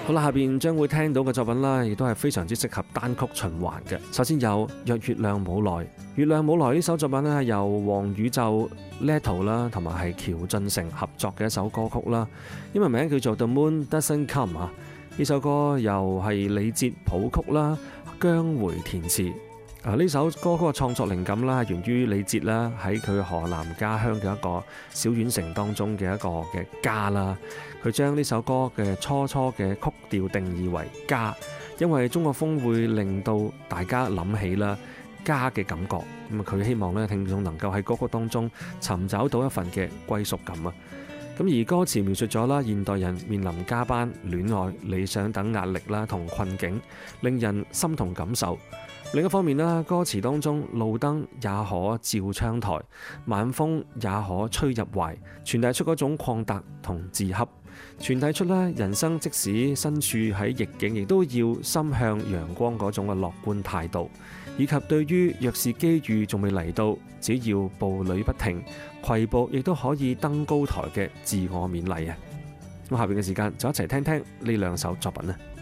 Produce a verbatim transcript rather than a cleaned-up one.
好啦，下邊將會聽到嘅作品啦，亦都係非常之適合單曲循環嘅。首先有《若月亮冇來》，《月亮冇來》呢首作品呢，由黃宇宙、Leto 啦，同埋係喬俊成合作嘅一首歌曲啦。英文名叫做《The Moon Doesn't Come》啊。呢首歌由係李哲譜曲啦，姜回填詞。啊！呢首歌曲嘅創作靈感啦，源於李哲啦喺佢河南家鄉嘅一個小縣城當中嘅一個嘅家啦。佢將呢首歌嘅初初嘅曲調定義為家，因為中國風會令到大家諗起啦家嘅感覺。咁啊，佢希望咧聽眾能夠喺歌曲當中尋找到一份嘅歸屬感啊。咁而歌詞描述咗啦現代人面臨加班、戀愛、理想等壓力啦同困境，令人心同感受。另一方面啦，歌詞當中路燈也可照窗台，晚風也可吹入懷，傳遞出嗰種曠達同自洽，傳遞出咧人生即使身處喺逆境，亦都要心向陽光嗰種嘅樂觀態度，以及對於若是機遇仲未嚟到，只要步履不停，攜步亦都可以登高台嘅自我勉勵啊！咁下邊嘅時間就一齊聽聽呢兩首作品啊！